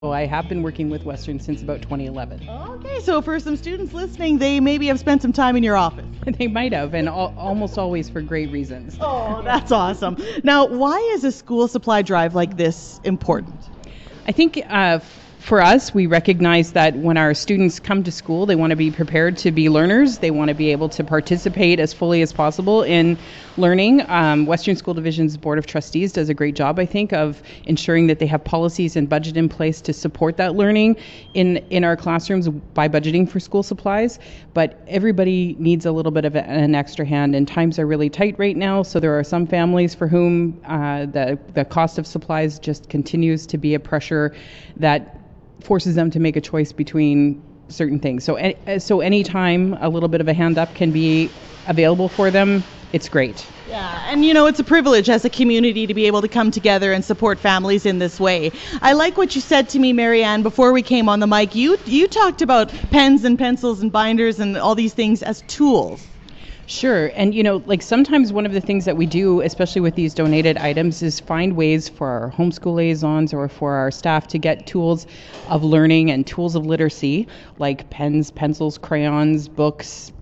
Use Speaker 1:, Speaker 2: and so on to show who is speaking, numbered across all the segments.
Speaker 1: I have been working with Western since about 2011.
Speaker 2: Okay, so for some students listening, they maybe have spent some time in your office.
Speaker 1: They might have, and almost always for great reasons.
Speaker 2: Oh, that's awesome. Now, why is a school supply drive like this important?
Speaker 1: I think for us, we recognize that when our students come to school, they want to be prepared to be learners. They want to be able to participate as fully as possible in learning. Western School Division's Board of Trustees does a great job, I think, of ensuring that they have policies and budget in place to support that learning in our classrooms by budgeting for school supplies. But everybody needs a little bit of an extra hand, and times are really tight right now. So there are some families for whom the cost of supplies just continues to be a pressure that forces them to make a choice between certain things. So anytime a little bit of a hand up can be available for them, it's great.
Speaker 2: Yeah, and it's a privilege as a community to be able to come together and support families in this way. I like what you said to me, Marianne, before we came on the mic. You talked about pens and pencils and binders and all these things as tools.
Speaker 1: Sure. And, sometimes one of the things that we do, especially with these donated items, is find ways for our homeschool liaisons or for our staff to get tools of learning and tools of literacy, like pens, pencils, crayons, books,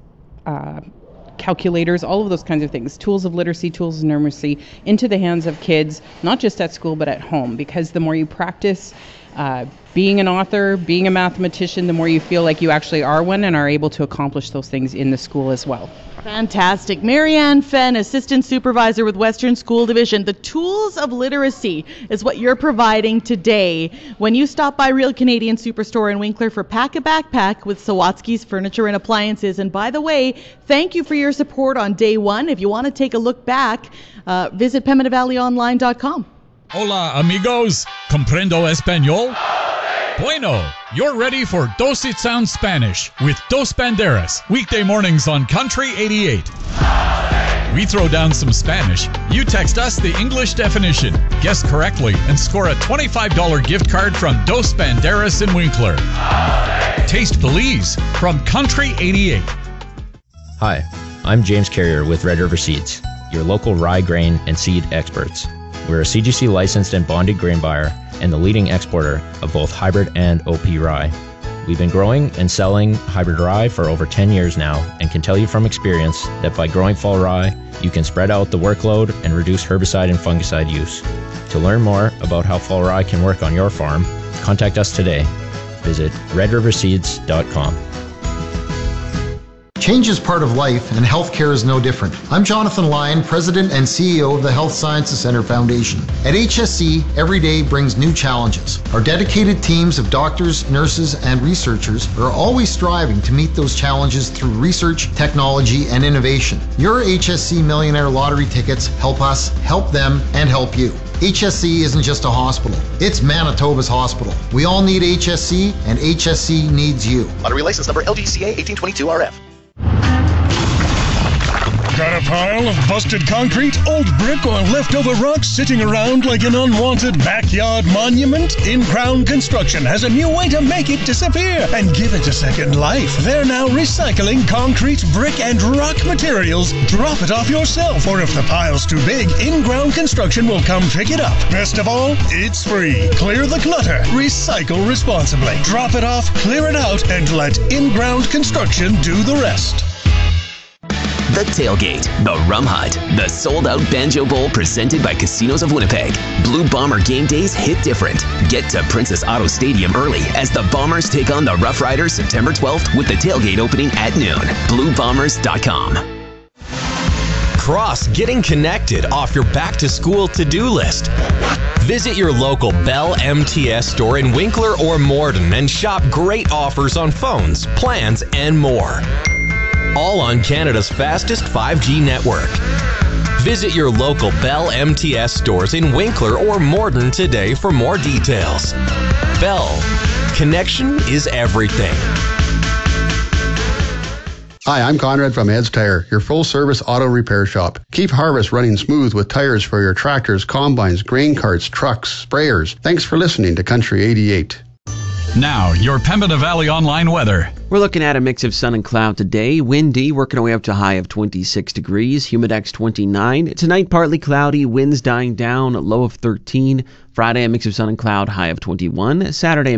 Speaker 1: calculators, all of those kinds of things, tools of literacy, tools of numeracy, into the hands of kids, not just at school, but at home. Because the more you practice being an author, being a mathematician, the more you feel like you actually are one and are able to accomplish those things in the school as well.
Speaker 2: Fantastic. Marianne Fenn, Assistant Supervisor with Western School Division. The tools of literacy is what you're providing today when you stop by Real Canadian Superstore in Winkler for Pack a Backpack with Sawatsky's Furniture and Appliances. And by the way, thank you for your support on day one. If you want to take a look back, visit PembinaValleyOnline.com.
Speaker 3: Hola, amigos. Comprendo español? Bueno, you're ready for Dos It Sounds Spanish with Dos Banderas, weekday mornings on Country 88. We throw down some Spanish, you text us the English definition, guess correctly, and score a $25 gift card from Dos Banderas in Winkler. Taste Belize from Country 88.
Speaker 4: Hi, I'm James Carrier with Red River Seeds, your local rye grain and seed experts. We're a CGC licensed and bonded grain buyer and the leading exporter of both hybrid and OP rye. We've been growing and selling hybrid rye for over 10 years now and can tell you from experience that by growing fall rye, you can spread out the workload and reduce herbicide and fungicide use. To learn more about how fall rye can work on your farm, contact us today. Visit redriverseeds.com.
Speaker 5: Change is part of life, and healthcare is no different. I'm Jonathan Lyon, President and CEO of the Health Sciences Centre Foundation. At HSC, every day brings new challenges. Our dedicated teams of doctors, nurses, and researchers are always striving to meet those challenges through research, technology, and innovation. Your HSC Millionaire Lottery tickets help us, help them, and help you. HSC isn't just a hospital. It's Manitoba's hospital. We all need HSC, and HSC needs you.
Speaker 6: Lottery license number LGCA 1822RF.
Speaker 7: Got a pile of busted concrete, old brick, or leftover rocks sitting around like an unwanted backyard monument? In-Ground Construction has a new way to make it disappear and give it a second life. They're now recycling concrete, brick, and rock materials. Drop it off yourself, or if the pile's too big, In-Ground Construction will come pick it up. Best of all, it's free. Clear the clutter. Recycle responsibly. Drop it off, clear it out, and let In-Ground Construction do the rest.
Speaker 6: The Tailgate, the Rum Hut, the sold-out Banjo Bowl presented by Casinos of Winnipeg. Blue Bomber game days hit different. Get to Princess Auto Stadium early as the Bombers take on the Rough Riders September 12th with the tailgate opening at noon. BlueBombers.com.
Speaker 8: Cross getting connected off your back-to-school to-do list. Visit your local Bell MTS store in Winkler or Morden and shop great offers on phones, plans, and more. All on Canada's fastest 5G network. Visit your local Bell MTS stores in Winkler or Morden today for more details. Bell. Connection is everything.
Speaker 9: Hi, I'm Conrad from Ed's Tire, your full-service auto repair shop. Keep harvest running smooth with tires for your tractors, combines, grain carts, trucks, sprayers. Thanks for listening to Country 88.
Speaker 3: Now, your Pembina Valley Online weather.
Speaker 10: We're looking at a mix of sun and cloud today. Windy, working our way up to a high of 26 degrees. Humidex 29. Tonight, partly cloudy, winds dying down, low of 13. Friday, a mix of sun and cloud, high of 21. Saturday,